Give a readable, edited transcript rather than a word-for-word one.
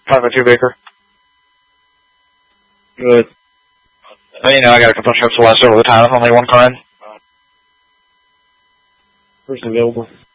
502 Baker. Good. But, you know, I got a couple of trips left over the time. There's only one car in. Person available.